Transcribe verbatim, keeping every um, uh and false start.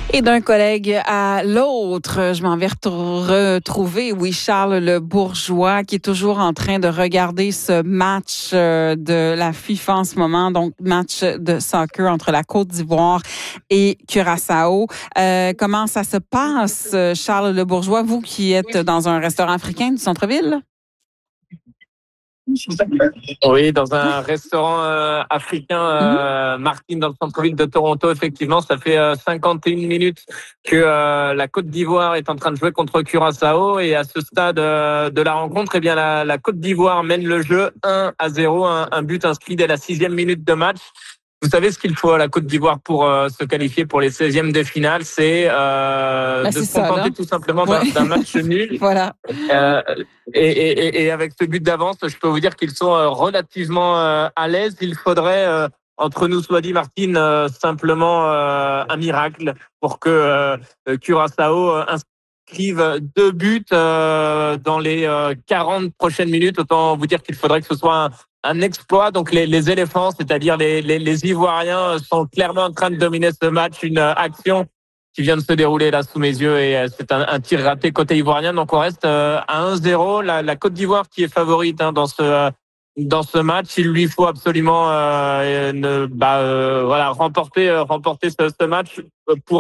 Et d'un collègue à l'autre, je m'en vais retrouver, oui, Charles Le Bourgeois, qui est toujours en train de regarder ce match de la FIFA en ce moment, donc match de soccer entre la Côte d'Ivoire et Curaçao. Euh, comment ça se passe, Charles Le Bourgeois, vous qui êtes dans un restaurant africain du centre-ville? Oui, dans un restaurant euh, africain, euh, Martin, dans le centre-ville de Toronto, effectivement, ça fait euh, cinquante et une minutes que euh, la Côte d'Ivoire est en train de jouer contre Curaçao, et à ce stade euh, de la rencontre, eh bien la, la Côte d'Ivoire mène le jeu un à zéro, un, un but inscrit dès la sixième minute de match. Vous savez ce qu'il faut à la Côte d'Ivoire pour euh, se qualifier pour les seizièmes de finale, c'est euh, Ben, de c'est se contenter ça, tout simplement ouais. d'un, d'un match nul. Voilà. Euh, et, et, et avec ce but d'avance, je peux vous dire qu'ils sont euh, relativement euh, à l'aise. Il faudrait, euh, entre nous soit dit, Martine, euh, simplement euh, un miracle pour que euh, Curaçao euh, inscrive deux buts euh, dans les euh, quarante prochaines minutes. Autant vous dire qu'il faudrait que ce soit un, un exploit. Donc les, les éléphants, c'est-à-dire les, les, les Ivoiriens, sont clairement en train de dominer ce match. Une euh, action qui vient de se dérouler là sous mes yeux, et euh, c'est un, un tir raté côté ivoirien. Donc on reste euh, à un zéro. La, la Côte d'Ivoire qui est favorite hein, dans ce euh, dans ce match. Il lui faut absolument euh, ne, bah, euh, voilà remporter euh, remporter ce, ce match pour